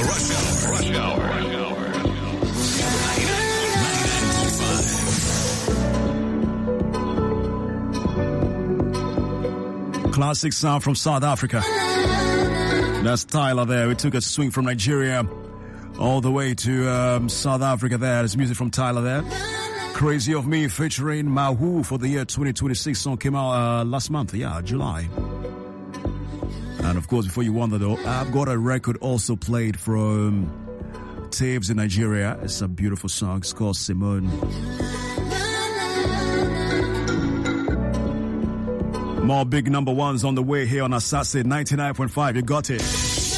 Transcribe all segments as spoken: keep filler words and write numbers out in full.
The Rush Hour. Rush Hour. ninety-nine point five. Classic sound from South Africa. That's Tyler there. We took a swing from Nigeria all the way to um, South Africa there. There's music from Tyler there. Crazy of Me featuring Mahu for the year twenty twenty-six. Song came out uh, last month, yeah, July. And of course, before you wonder though, I've got a record also played from Taves in Nigeria. It's a beautiful song. It's called Simone. More big number ones on the way here on Asase ninety-nine point five. You got it.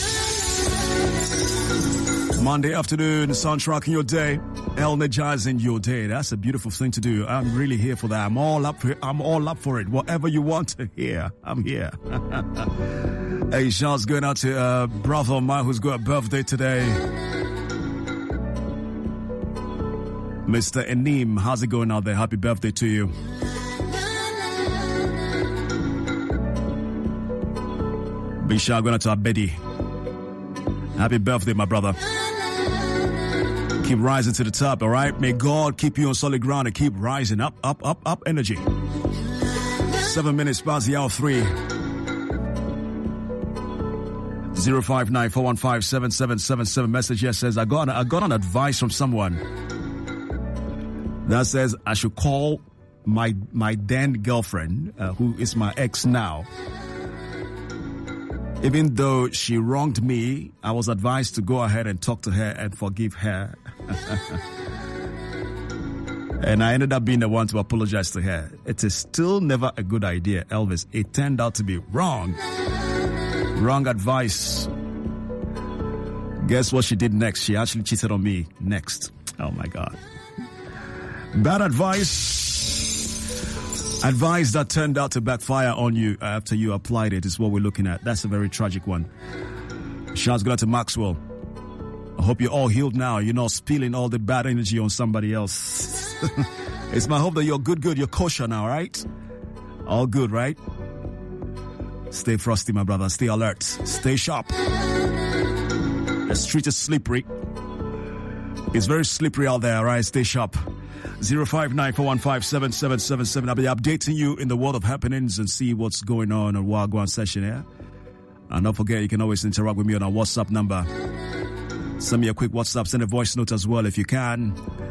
Monday afternoon, soundtracking your day, energizing your day. That's a beautiful thing to do. I'm really here for that. I'm all up for it. I'm all up for it. Whatever you want to hear, I'm here. Hey, shouts going out to uh, brother of mine who's got a birthday today. Mister Enim, how's it going out there? Happy birthday to you. Big shout going out to Abedi. Happy birthday, my brother. Keep rising to the top, all right? May God keep you on solid ground and keep rising up, up, up, up energy. Seven minutes past the hour three. zero five nine four one five seven seven seven seven. Message here says, I got, I got an advice from someone that says I should call my, my then girlfriend, uh, who is my ex now. Even though she wronged me, I was advised to go ahead and talk to her and forgive her. And I ended up being the one to apologize to her. It is still never a good idea, Elvis. It turned out to be wrong. Wrong advice. Guess what she did next? She actually cheated on me next. Oh my God. Bad advice. Advice that turned out to backfire on you after you applied it is what we're looking at. That's a very tragic one. Shouts go out to Maxwell. I hope you're all healed now. You're not spilling all the bad energy on somebody else. It's my hope that you're good, good. You're kosher now, right? All good, right? Stay frosty, my brother. Stay alert. Stay sharp. The street is slippery. It's very slippery out there, right? Stay sharp. zero five nine four one five seven seven seven seven. I'll be updating you in the world of happenings and see what's going on on Wagwan session here. And don't forget, you can always interact with me on our WhatsApp number. Send me a quick WhatsApp, send a voice note as well if you can.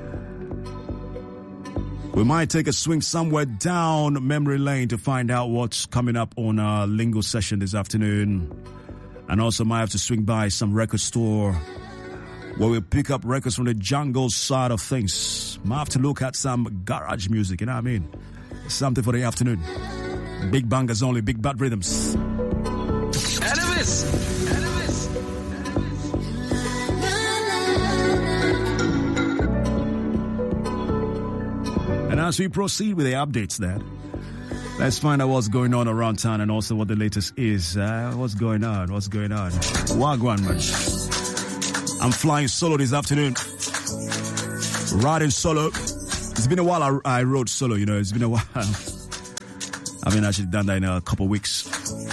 We might take a swing somewhere down memory lane to find out what's coming up on our Lingo session this afternoon. And also might have to swing by some record store where we pick up records from the jungle side of things. Might have to look at some garage music, you know what I mean? Something for the afternoon. Big bangers only, big bad rhythms. Animus! Animus! And as we proceed with the updates there, let's find out what's going on around town and also what the latest is. Uh, what's going on? What's going on? Wagwan, man. I'm flying solo this afternoon. Riding solo. It's been a while I, I rode solo, you know. It's been a while. I haven't actually done that in a couple of weeks.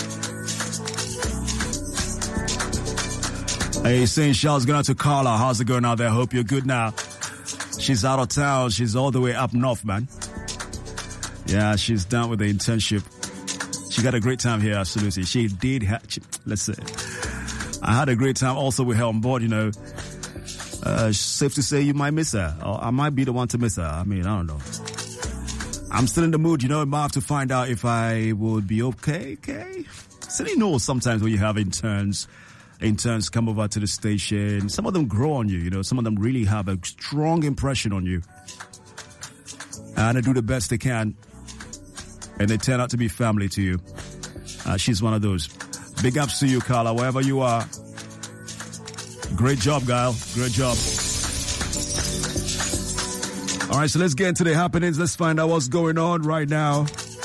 Hey, saying shouts going out to Carla. How's it going out there? Hope you're good now. She's out of town. She's all the way up north, man. Yeah, she's done with the internship. She got a great time here, absolutely. She did have, let's say, I had a great time also with her on board, you know. Uh, safe to say you might miss her. Or I might be the one to miss her. I mean, I don't know. I'm still in the mood, you know. I might have to find out if I would be okay, okay? So you know sometimes when you have interns, interns come over to the station, some of them grow on you, you know. Some of them really have a strong impression on you. And they do the best they can. And they turn out to be family to you. Uh, she's one of those. Big ups to you, Carla, wherever you are. Great job, Guile. Great job. All right, so let's get into the happenings. Let's find out what's going on right now.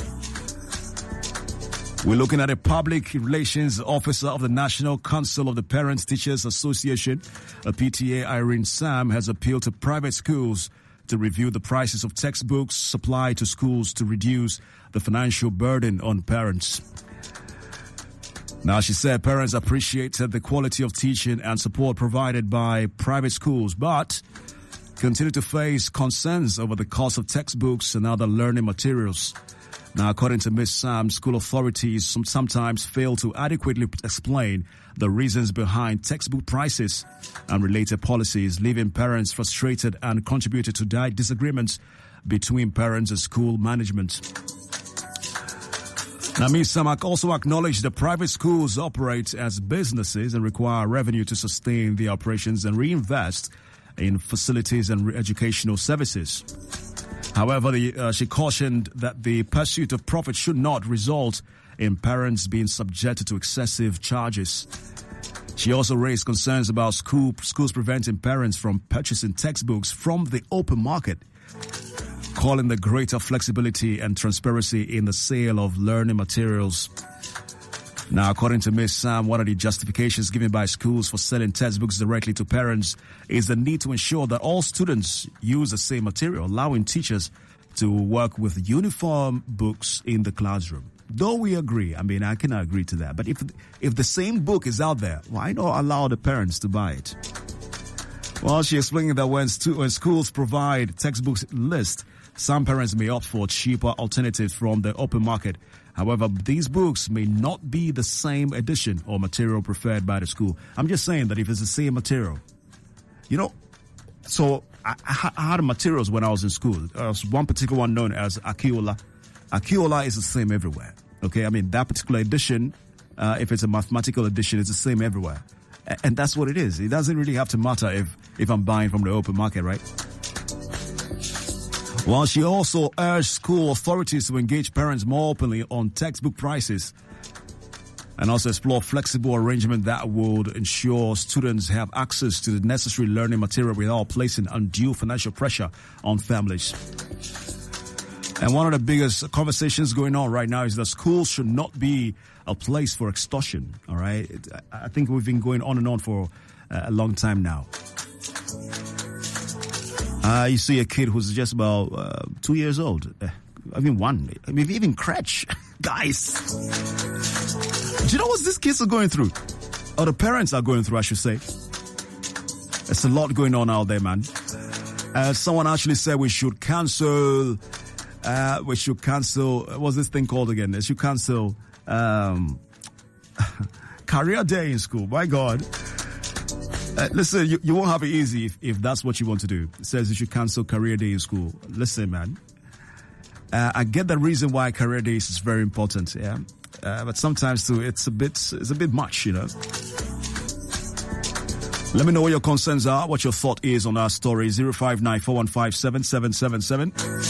We're looking at a public relations officer of the National Council of the Parents Teachers Association. A P T A, Irene Sam, has appealed to private schools to review the prices of textbooks supplied to schools to reduce the financial burden on parents. Now, she said parents appreciated the quality of teaching and support provided by private schools, but continue to face concerns over the cost of textbooks and other learning materials. Now, according to Miz Sam, school authorities sometimes fail to adequately explain the reasons behind textbook prices and related policies, leaving parents frustrated and contributed to disagreements between parents and school management. Now, Miz Sam also acknowledged that private schools operate as businesses and require revenue to sustain their operations and reinvest in facilities and educational services. However, the, uh, she cautioned that the pursuit of profit should not result in parents being subjected to excessive charges. She also raised concerns about school, schools preventing parents from purchasing textbooks from the open market, calling the greater flexibility and transparency in the sale of learning materials. Now, according to Miz Sam, one of the justifications given by schools for selling textbooks directly to parents is the need to ensure that all students use the same material, allowing teachers to work with uniform books in the classroom. Though we agree, I mean, I cannot agree to that. But if if the same book is out there, why not allow the parents to buy it? Well, she explained that when, stu- when schools provide textbooks list, some parents may opt for cheaper alternatives from the open market. However, these books may not be the same edition or material preferred by the school. I'm just saying that if it's the same material, you know, so I, I had materials when I was in school. There was one particular one known as Akiola. Akiola is the same everywhere. Okay, I mean, that particular edition, uh, if it's a mathematical edition, it's the same everywhere. A- and that's what it is. It doesn't really have to matter if, if I'm buying from the open market, right? While she also urged school authorities to engage parents more openly on textbook prices and also explore flexible arrangement that would ensure students have access to the necessary learning material without placing undue financial pressure on families. And one of the biggest conversations going on right now is that schools should not be a place for extortion, all right? I think we've been going on and on for a long time now. Uh, you see a kid who's just about uh, two years old. Uh, I mean, one. I mean, even crutch. Guys. Do you know what these kids are going through? Or the parents are going through, I should say. There's a lot going on out there, man. Uh, someone actually said we should cancel, uh, we should cancel, what's this thing called again? They should cancel um, career day in school. My God. Uh, listen, you, you won't have it easy if, if that's what you want to do. It says you should cancel career day in school. Listen, man. Uh, I get the reason why career days is very important, yeah. Uh, but sometimes too, it's a bit, it's a bit much, you know. Let me know what your concerns are, what your thought is on our story. zero five nine four one five seven seven seven seven.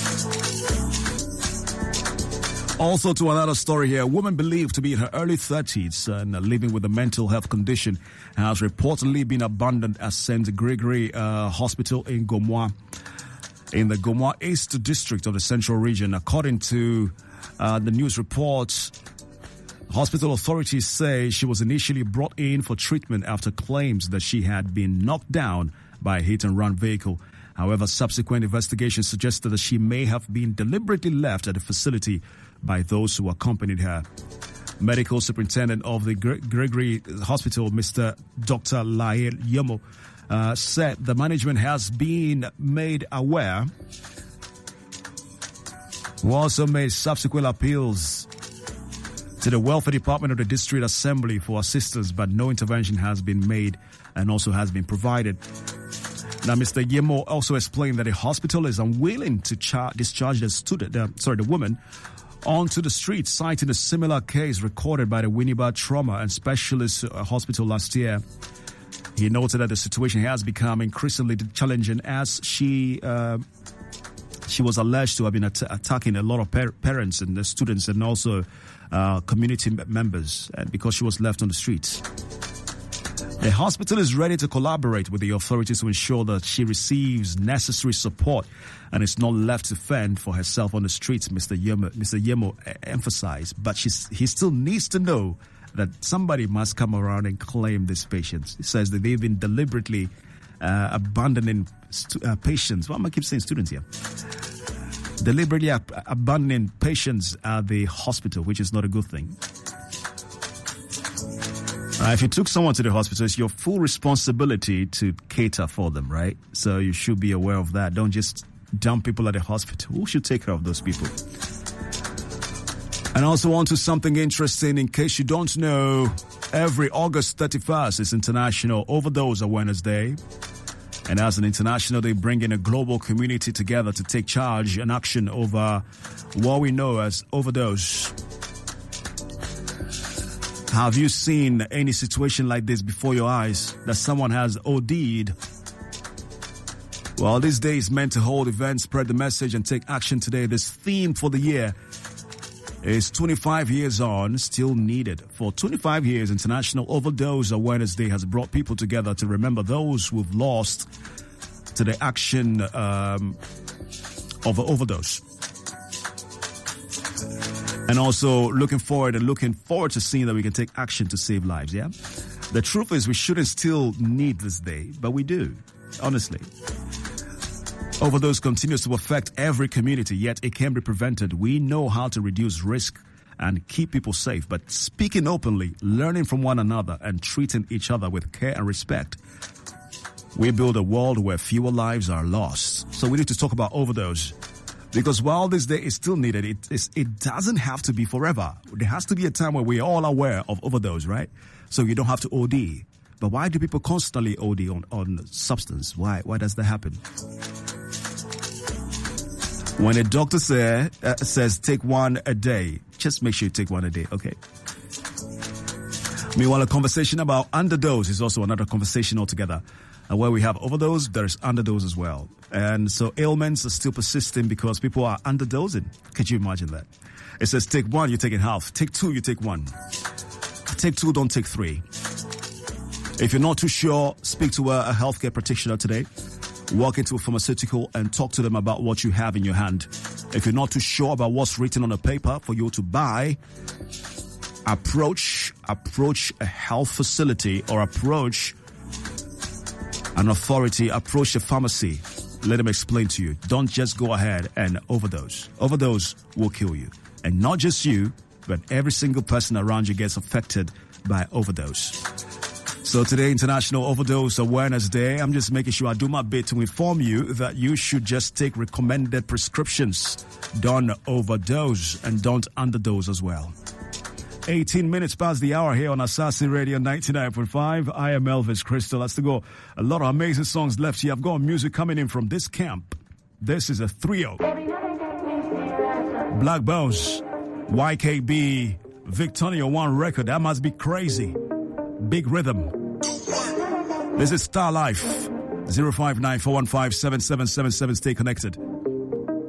Also, to another story here, a woman believed to be in her early thirties and living with a mental health condition has reportedly been abandoned at Saint Gregory uh, Hospital in Gomoa, in the Gomoa East District of the Central Region. According to uh, the news reports, hospital authorities say she was initially brought in for treatment after claims that she had been knocked down by a hit-and-run vehicle. However, subsequent investigations suggested that she may have been deliberately left at the facility by those who accompanied her. Medical Superintendent of the Gre- Gregory Hospital, Mister Doctor Lael Yemo, uh, said the management has been made aware. We also made subsequent appeals to the Welfare Department of the District Assembly for assistance, but no intervention has been made and also has been provided. Now, Mister Yemo also explained that the hospital is unwilling to char- discharge the student, uh, sorry, the woman onto the street, citing a similar case recorded by the Winneba Trauma and Specialist uh, Hospital last year. He noted that the situation has become increasingly challenging as she uh, she was alleged to have been at- attacking a lot of par- parents and the students and also uh, community m- members, and because she was left on the streets. The hospital is ready to collaborate with the authorities to ensure that she receives necessary support and is not left to fend for herself on the streets, Mister Yemo, Mister Yemo emphasized. But she's, he still needs to know that somebody must come around and claim these patients. He says that they've been deliberately uh, abandoning stu- uh, patients. Why am I keep saying students here? Deliberately ab- abandoning patients at the hospital, which is not a good thing. Uh, if you took someone to the hospital, it's your full responsibility to cater for them, right? So you should be aware of that. Don't just dump people at the hospital. Who should take care of those people? And also on to something interesting. In case you don't know, every August thirty-first is International Overdose Awareness Day. And as an international, they bring in a global community together to take charge and action over what we know as overdose. Have you seen any situation like this before your eyes, that someone has O D'd? Well, this day is meant to hold events, spread the message, and take action today. This theme for the year is twenty-five years on, still needed. For twenty-five years, International Overdose Awareness Day has brought people together to remember those who've lost to the action um, of an overdose. And also looking forward and looking forward to seeing that we can take action to save lives, yeah? The truth is we shouldn't still need this day, but we do, honestly. Overdose continues to affect every community, yet it can be prevented. We know how to reduce risk and keep people safe, but speaking openly, learning from one another, and treating each other with care and respect, we build a world where fewer lives are lost. So we need to talk about overdose. Because while this day is still needed, it, is, it doesn't have to be forever. There has to be a time where we're all aware of overdose, right? So you don't have to O D. But why do people constantly O D on, on substance? Why? Why does that happen? When a doctor say, uh, says take one a day, just make sure you take one a day, okay? Meanwhile, a conversation about underdose is also another conversation altogether. And where we have overdose, there's underdose as well. And so ailments are still persisting because people are underdosing. Could you imagine that? It says take one, you take it half. Take two, you take one. Take two, don't take three. If you're not too sure, speak to a, a healthcare practitioner today. Walk into a pharmaceutical and talk to them about what you have in your hand. If you're not too sure about what's written on a paper for you to buy, approach, approach a health facility or approach an authority, approach a pharmacy. Let them explain to you. Don't just go ahead and overdose. Overdose will kill you. And not just you, but every single person around you gets affected by overdose. So today, International Overdose Awareness Day, I'm just making sure I do my bit to inform you that you should just take recommended prescriptions. Don't overdose and don't underdose as well. eighteen minutes past the hour here on Asasi Radio ninety-nine point five. I am Elvis Crystal. Let's go. A lot of amazing songs left here. I've got music coming in from this camp. This is a trio. Black Bones, Y K B, Victoria One record. That must be crazy. Big Rhythm. This is Star Life. zero five nine four one five seven seven seven seven. Stay connected.